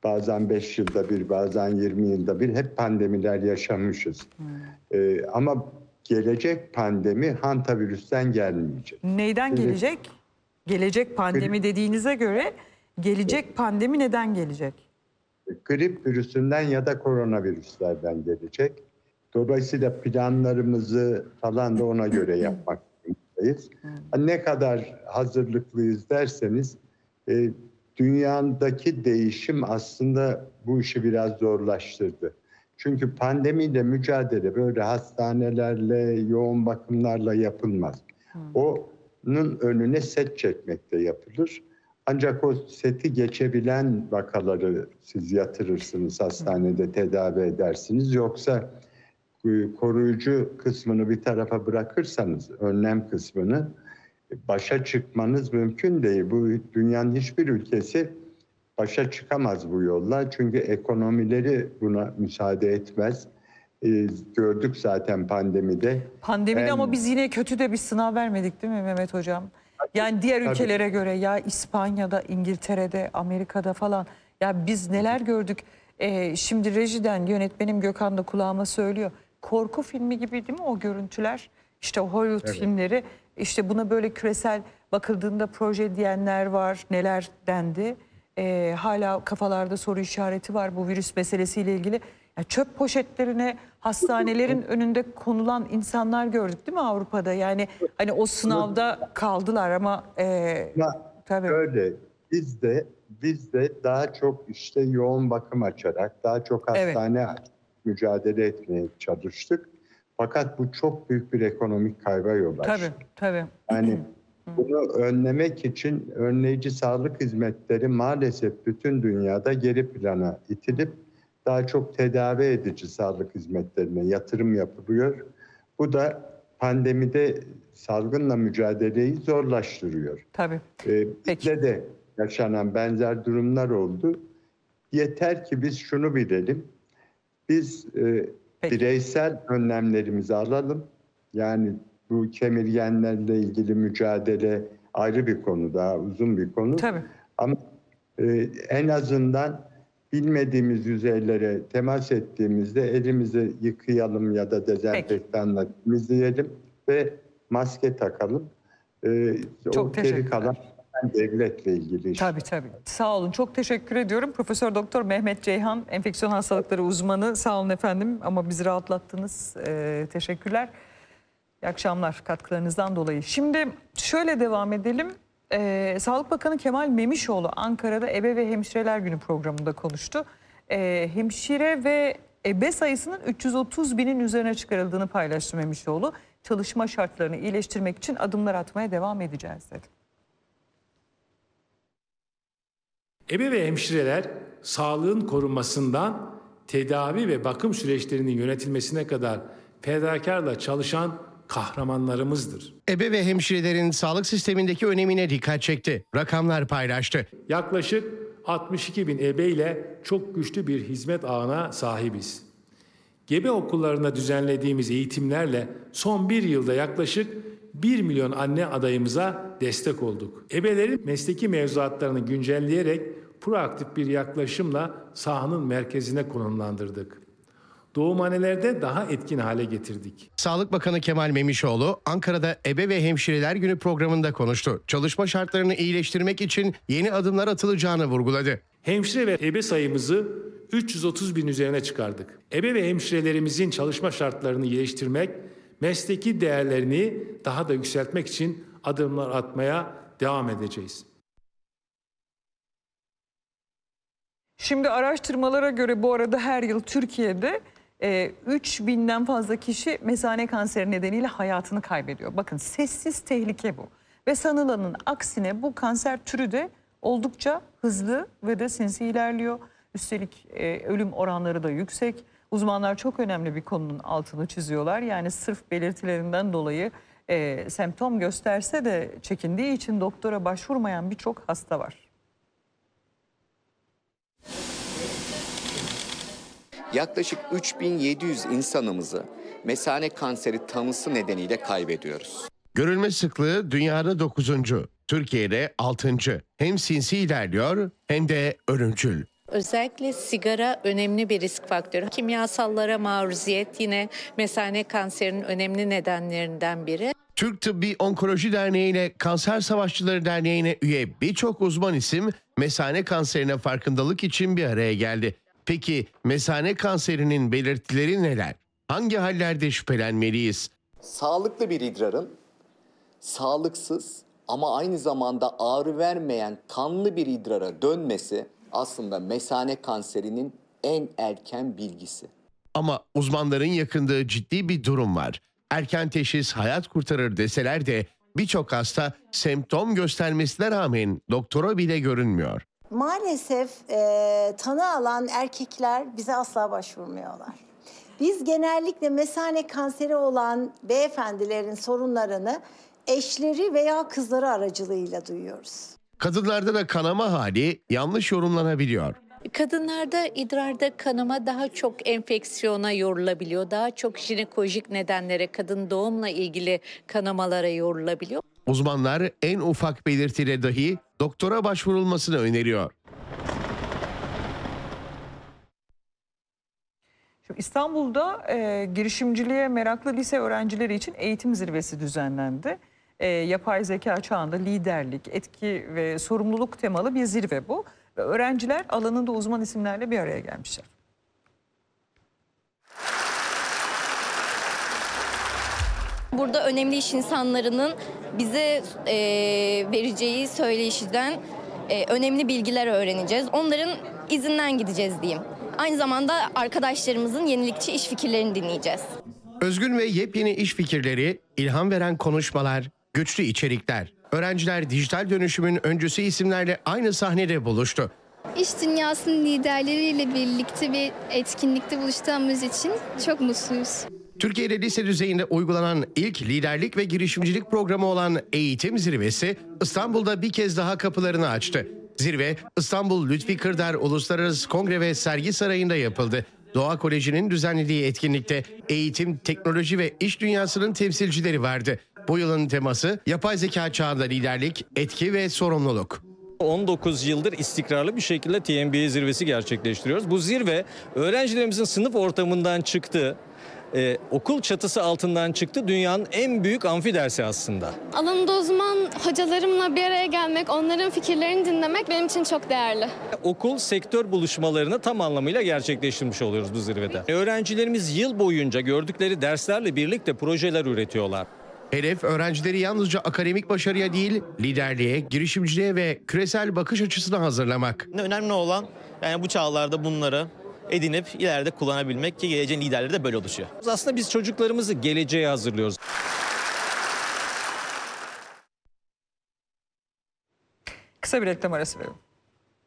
bazen 5 yılda bir, bazen 20 yılda bir hep pandemiler yaşamışız. Ama gelecek pandemi hantavirüsten gelmeyecek. Neyden gelecek? Gelecek pandemi dediğinize göre gelecek pandemi neden gelecek? Grip virüsünden ya da koronavirüslerden gelecek. Dolayısıyla planlarımızı falan da ona göre yapmak zorundayız. Ne kadar hazırlıklıyız derseniz dünyadaki değişim aslında bu işi biraz zorlaştırdı. Çünkü pandemiyle mücadele böyle hastanelerle, yoğun bakımlarla yapılmaz. Onun önüne set çekmekle yapılır. Ancak o seti geçebilen vakaları siz yatırırsınız, hastanede tedavi edersiniz. Yoksa koruyucu kısmını bir tarafa bırakırsanız, önlem kısmını başa çıkmanız mümkün değil. Bu dünyanın hiçbir ülkesi başa çıkamaz bu yolla. Çünkü ekonomileri buna müsaade etmez. Gördük zaten pandemide. Pandemide ama biz yine kötü de bir sınav vermedik değil mi Mehmet Hocam? Yani diğer ülkelere göre ya İspanya'da, İngiltere'de, Amerika'da falan ya biz neler gördük. Şimdi rejiden yönetmenim Gökhan da kulağıma söylüyor. Korku filmi gibi değil mi o görüntüler? İşte Hollywood filmleri, işte buna böyle küresel bakıldığında proje diyenler var, neler dendi. Hala kafalarda soru işareti var bu virüs meselesiyle ilgili. Ya çöp poşetlerine hastanelerin önünde konulan insanlar gördük değil mi Avrupa'da? Yani hani o sınavda kaldılar ama tabii. Öyle. Biz de daha çok işte yoğun bakım açarak, daha çok hastane mücadele etmeye çalıştık. Fakat bu çok büyük bir ekonomik kayba yol açtı. Tabii. Yani bunu önlemek için önleyici sağlık hizmetleri maalesef bütün dünyada geri plana itilip daha çok tedavi edici sağlık hizmetlerine yatırım yapılıyor. Bu da pandemide salgınla mücadeleyi zorlaştırıyor. Tabii. Bizde de yaşanan benzer durumlar oldu. Yeter ki biz şunu bilelim. Biz bireysel önlemlerimizi alalım. Yani bu kemirgenlerle ilgili mücadele ayrı bir konu, daha uzun bir konu. Tabii. Ama en azından bilmediğimiz yüzeylere temas ettiğimizde elimizi yıkayalım ya da dezenfektanla temizleyelim ve maske takalım. Çok teşekkürler. Kalan devletle ilgili iş. Tabii. Sağ olun. Çok teşekkür ediyorum. Profesör Doktor Mehmet Ceyhan, enfeksiyon hastalıkları uzmanı. Sağ olun efendim ama bizi rahatlattınız. Teşekkürler. İyi akşamlar katkılarınızdan dolayı. Şimdi şöyle devam edelim. Sağlık Bakanı Kemal Memişoğlu Ankara'da Ebe ve Hemşireler Günü programında konuştu. Hemşire ve ebe sayısının 330 binin üzerine çıkarıldığını paylaştı Memişoğlu. Çalışma şartlarını iyileştirmek için adımlar atmaya devam edeceğiz dedi. Ebe ve hemşireler sağlığın korunmasından tedavi ve bakım süreçlerinin yönetilmesine kadar fedakarla çalışan kahramanlarımızdır. Ebe ve hemşirelerin sağlık sistemindeki önemine dikkat çekti. Rakamlar paylaştı. Yaklaşık 62 bin ebe ile çok güçlü bir hizmet ağına sahibiz. Gebe okullarında düzenlediğimiz eğitimlerle son bir yılda yaklaşık 1 milyon anne adayımıza destek olduk. Ebelerin mesleki mevzuatlarını güncelleyerek proaktif bir yaklaşımla sahanın merkezine konumlandırdık. Doğumhanelerde daha etkin hale getirdik. Sağlık Bakanı Kemal Memişoğlu Ankara'da Ebe ve Hemşireler Günü programında konuştu. Çalışma şartlarını iyileştirmek için yeni adımlar atılacağını vurguladı. Hemşire ve ebe sayımızı 330 bin üzerine çıkardık. Ebe ve hemşirelerimizin çalışma şartlarını iyileştirmek, mesleki değerlerini daha da yükseltmek için adımlar atmaya devam edeceğiz. Şimdi araştırmalara göre bu arada her yıl Türkiye'de 3000'den fazla kişi mesane kanseri nedeniyle hayatını kaybediyor. Bakın sessiz tehlike bu. Ve sanılanın aksine bu kanser türü de oldukça hızlı ve de sinsi ilerliyor. Üstelik ölüm oranları da yüksek. Uzmanlar çok önemli bir konunun altını çiziyorlar. Yani sırf belirtilerinden dolayı semptom gösterse de çekindiği için doktora başvurmayan birçok hasta var. Yaklaşık 3700 insanımızı mesane kanseri tanısı nedeniyle kaybediyoruz. Görülme sıklığı dünyada 9. Türkiye'de 6. Hem sinsi ilerliyor hem de ölümcül. Özellikle sigara önemli bir risk faktörü. Kimyasallara maruziyet yine mesane kanserinin önemli nedenlerinden biri. Türk Tıbbi Onkoloji Derneği ile Kanser Savaşçıları Derneği'ne üye birçok uzman isim mesane kanserine farkındalık için bir araya geldi. Peki mesane kanserinin belirtileri neler? Hangi hallerde şüphelenmeliyiz? Sağlıklı bir idrarın sağlıksız ama aynı zamanda ağrı vermeyen kanlı bir idrara dönmesi aslında mesane kanserinin en erken bilgisi. Ama uzmanların yakındığı ciddi bir durum var. Erken teşhis hayat kurtarır deseler de birçok hasta semptom göstermesine rağmen doktora bile görünmüyor. Maalesef tanı alan erkekler bize asla başvurmuyorlar. Biz genellikle mesane kanseri olan beyefendilerin sorunlarını eşleri veya kızları aracılığıyla duyuyoruz. Kadınlarda da kanama hali yanlış yorumlanabiliyor. Kadınlarda idrarda kanama daha çok enfeksiyona yorulabiliyor. Daha çok jinekolojik nedenlere, kadın doğumla ilgili kanamalara yorulabiliyor. Uzmanlar en ufak belirtiyle dahi doktora başvurulmasını öneriyor. Şimdi İstanbul'da girişimciliğe meraklı lise öğrencileri için eğitim zirvesi düzenlendi. Yapay zeka çağında liderlik, etki ve sorumluluk temalı bir zirve bu. Ve öğrenciler alanında uzman isimlerle bir araya gelmişler. Burada önemli iş insanlarının bize vereceği söyleyişiden önemli bilgiler öğreneceğiz. Onların izinden gideceğiz diyeyim. Aynı zamanda arkadaşlarımızın yenilikçi iş fikirlerini dinleyeceğiz. Özgün ve yepyeni iş fikirleri, ilham veren konuşmalar, güçlü içerikler. Öğrenciler dijital dönüşümün öncüsü isimlerle aynı sahnede buluştu. İş dünyasının liderleriyle birlikte bir etkinlikte buluştuğumuz için çok mutluyuz. Türkiye'de lise düzeyinde uygulanan ilk liderlik ve girişimcilik programı olan Eğitim Zirvesi İstanbul'da bir kez daha kapılarını açtı. Zirve İstanbul Lütfi Kırdar Uluslararası Kongre ve Sergi Sarayı'nda yapıldı. Doğa Koleji'nin düzenlediği etkinlikte eğitim, teknoloji ve iş dünyasının temsilcileri vardı. Bu yılın teması yapay zeka çağında liderlik, etki ve sorumluluk. 19 yıldır istikrarlı bir şekilde TMBA zirvesi gerçekleştiriyoruz. Bu zirve öğrencilerimizin sınıf ortamından çıktı, okul çatısı altından çıktı. Dünyanın en büyük amfi dersi aslında. Alanında uzman hocalarımla bir araya gelmek, onların fikirlerini dinlemek benim için çok değerli. Okul sektör buluşmalarını tam anlamıyla gerçekleştirmiş oluyoruz bu zirvede. Öğrencilerimiz yıl boyunca gördükleri derslerle birlikte projeler üretiyorlar. Hedef öğrencileri yalnızca akademik başarıya değil, liderliğe, girişimciliğe ve küresel bakış açısına hazırlamak. Önemli olan yani bu çağlarda bunları edinip ileride kullanabilmek ki geleceğin liderleri de böyle oluşuyor. Aslında biz çocuklarımızı geleceğe hazırlıyoruz. Kısa bir reklam arası verelim.